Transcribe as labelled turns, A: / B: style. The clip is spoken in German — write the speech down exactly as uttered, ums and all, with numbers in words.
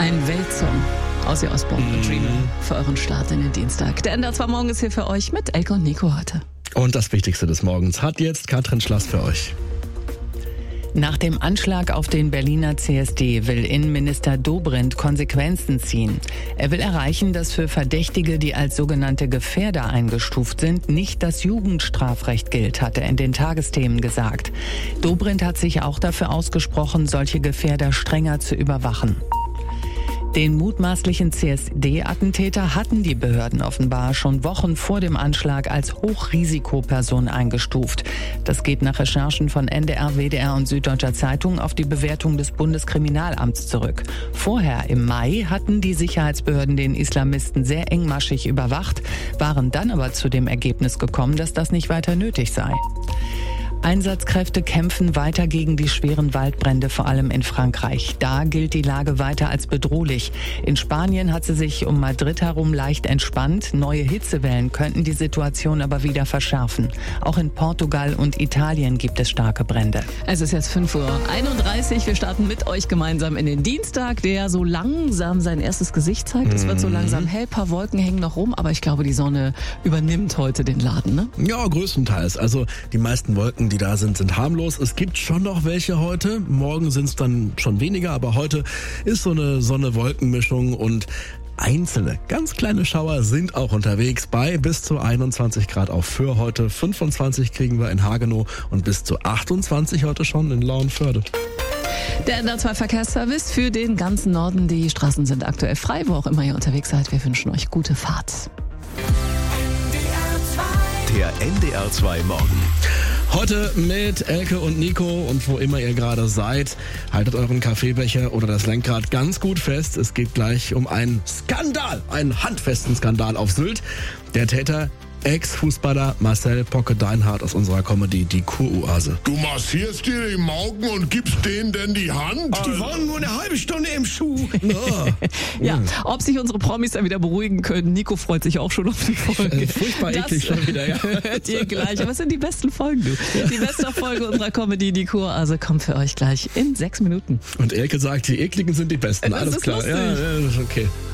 A: Ein Weltsong. Ozzy Osbourne und Dreamer für euren Start in den Dienstag. Der N D R zwei Morgen ist hier für euch mit Elke und Nico heute.
B: Und das Wichtigste des Morgens hat jetzt Katrin Schlass für euch.
C: Nach dem Anschlag auf den Berliner C S D will Innenminister Dobrindt Konsequenzen ziehen. Er will erreichen, dass für Verdächtige, die als sogenannte Gefährder eingestuft sind, nicht das Jugendstrafrecht gilt, hat er in den Tagesthemen gesagt. Dobrindt hat sich auch dafür ausgesprochen, solche Gefährder strenger zu überwachen. Den mutmaßlichen C S D-Attentäter hatten die Behörden offenbar schon Wochen vor dem Anschlag als Hochrisikoperson eingestuft. Das geht nach Recherchen von N D R, W D R und Süddeutscher Zeitung auf die Bewertung des Bundeskriminalamts zurück. Vorher, im Mai, hatten die Sicherheitsbehörden den Islamisten sehr engmaschig überwacht, waren dann aber zu dem Ergebnis gekommen, dass das nicht weiter nötig sei. Einsatzkräfte kämpfen weiter gegen die schweren Waldbrände, vor allem in Frankreich. Da gilt die Lage weiter als bedrohlich. In Spanien hat sie sich um Madrid herum leicht entspannt. Neue Hitzewellen könnten die Situation aber wieder verschärfen. Auch in Portugal und Italien gibt es starke Brände.
A: Es ist jetzt fünf Uhr einunddreißig. Wir starten mit euch gemeinsam in den Dienstag, der so langsam sein erstes Gesicht zeigt. Es wird so langsam hell, ein paar Wolken hängen noch rum, aber ich glaube, die Sonne übernimmt heute den Laden, ne?
B: Ja, größtenteils. Also die meisten Wolken, die da sind, sind harmlos. Es gibt schon noch welche heute. Morgen sind es dann schon weniger, aber heute ist so eine Sonne-Wolken-Mischung und einzelne, ganz kleine Schauer sind auch unterwegs bei bis zu einundzwanzig Grad auch für heute. fünfundzwanzig kriegen wir in Hagenow und bis zu achtundzwanzig heute schon in Lauenförde.
A: Der N D R zwei Verkehrsservice für den ganzen Norden. Die Straßen sind aktuell frei, wo auch immer ihr unterwegs seid. Wir wünschen euch gute Fahrt.
D: Der N D R zwei Morgen.
B: Heute mit Elke und Nico und wo immer ihr gerade seid, haltet euren Kaffeebecher oder das Lenkrad ganz gut fest. Es geht gleich um einen Skandal, einen handfesten Skandal auf Sylt. Der Täter, Ex-Fußballer Marcel Pocke-Deinhardt aus unserer Comedy Die Kuroase.
E: Du massierst dir die Mauken und gibst denen denn die Hand?
B: Die waren nur eine halbe Stunde im Schuh.
A: Ja, ob sich unsere Promis dann wieder beruhigen können. Nico freut sich auch schon auf die Folge.
B: Furchtbar
A: das
B: eklig schon wieder, ja.
A: Hört ihr gleich. Aber es sind die besten Folgen, du. Ja. Die beste Folge unserer Comedy Die Kuroase kommt für euch gleich in sechs Minuten.
B: Und Elke sagt, die ekligen sind die besten.
A: Das
B: Alles
A: ist
B: klar.
A: lustig.
B: Ja, ja, das ist okay.